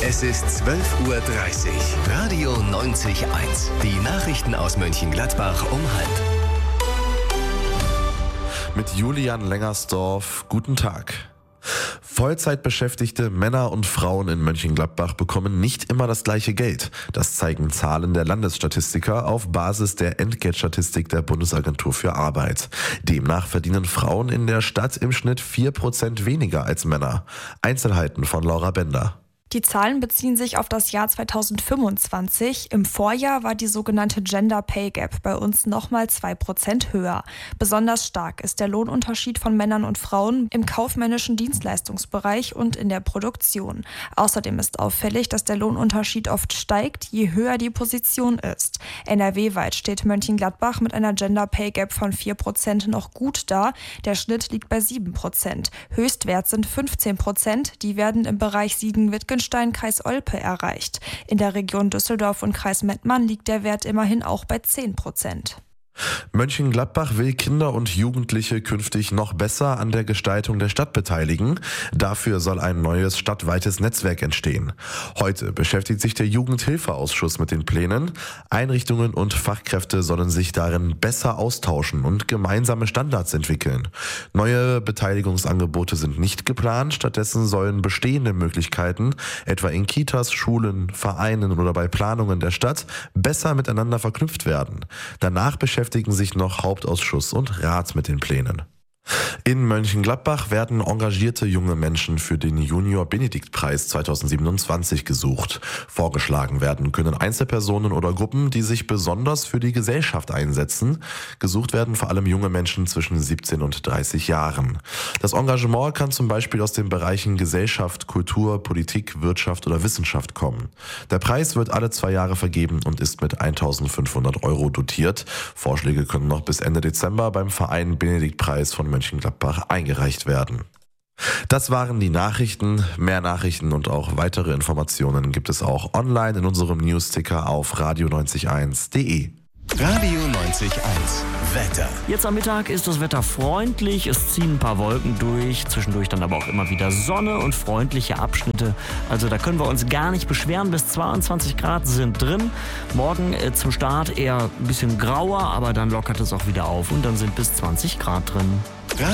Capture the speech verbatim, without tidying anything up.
Es ist zwölf Uhr dreißig. Radio neunzig Komma eins. Die Nachrichten aus Mönchengladbach um halb. Mit Julian Lengersdorf. Guten Tag. Vollzeitbeschäftigte Männer und Frauen in Mönchengladbach bekommen nicht immer das gleiche Geld. Das zeigen Zahlen der Landesstatistiker auf Basis der Entgeltstatistik der Bundesagentur für Arbeit. Demnach verdienen Frauen in der Stadt im Schnitt vier Prozent weniger als Männer. Einzelheiten von Laura Bender. Die Zahlen beziehen sich auf das Jahr zweitausendfünfundzwanzig. Im Vorjahr war die sogenannte Gender Pay Gap bei uns nochmal zwei Prozent höher. Besonders stark ist der Lohnunterschied von Männern und Frauen im kaufmännischen Dienstleistungsbereich und in der Produktion. Außerdem ist auffällig, dass der Lohnunterschied oft steigt, je höher die Position ist. N R W-weit steht Mönchengladbach mit einer Gender Pay Gap von vier Prozent noch gut da. Der Schnitt liegt bei sieben Prozent. Höchstwert sind fünfzehn Prozent. Die werden im Bereich Siegen-Wittgenstein Kreis Olpe erreicht. In der Region Düsseldorf und Kreis Mettmann liegt der Wert immerhin auch bei zehn Prozent. Mönchengladbach will Kinder und Jugendliche künftig noch besser an der Gestaltung der Stadt beteiligen. Dafür soll ein neues stadtweites Netzwerk entstehen. Heute beschäftigt sich der Jugendhilfeausschuss mit den Plänen. Einrichtungen und Fachkräfte sollen sich darin besser austauschen und gemeinsame Standards entwickeln. Neue Beteiligungsangebote sind nicht geplant. Stattdessen sollen bestehende Möglichkeiten, etwa in Kitas, Schulen, Vereinen oder bei Planungen der Stadt, besser miteinander verknüpft werden. Danach beschäftigen sich noch Hauptausschuss und Rat mit den Plänen. In Mönchengladbach werden engagierte junge Menschen für den Junior-Benedikt-Preis zweitausendsiebenundzwanzig gesucht. Vorgeschlagen werden können Einzelpersonen oder Gruppen, die sich besonders für die Gesellschaft einsetzen. Gesucht werden vor allem junge Menschen zwischen siebzehn und dreißig Jahren. Das Engagement kann zum Beispiel aus den Bereichen Gesellschaft, Kultur, Politik, Wirtschaft oder Wissenschaft kommen. Der Preis wird alle zwei Jahre vergeben und ist mit eintausendfünfhundert Euro dotiert. Vorschläge können noch bis Ende Dezember beim Verein Benedikt-Preis von Mönchengladbach eingereicht werden. Das waren die Nachrichten. Mehr Nachrichten und auch weitere Informationen gibt es auch online in unserem Newsticker auf radio neunzig eins punkt de. Radio neunzig Komma eins. Wetter. Jetzt am Mittag ist das Wetter freundlich, es ziehen ein paar Wolken durch, zwischendurch dann aber auch immer wieder Sonne und freundliche Abschnitte. Also da können wir uns gar nicht beschweren, bis zweiundzwanzig Grad sind drin. Morgen äh, zum Start eher ein bisschen grauer, aber dann lockert es auch wieder auf und dann sind bis zwanzig Grad drin.